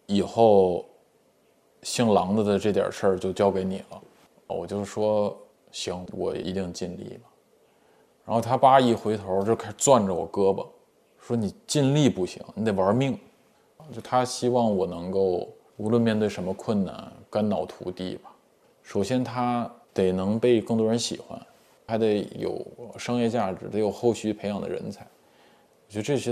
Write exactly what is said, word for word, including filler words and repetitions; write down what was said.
以后姓郎的的这点事儿就交给你了。我就说行，我一定尽力了。然后他叭一回头就开始攥着我胳膊，说你尽力不行，你得玩命。就他希望我能够无论面对什么困难，肝脑涂地吧。首先他得能被更多人喜欢，还得有商业价值，得有后续培养的人才。我觉得这些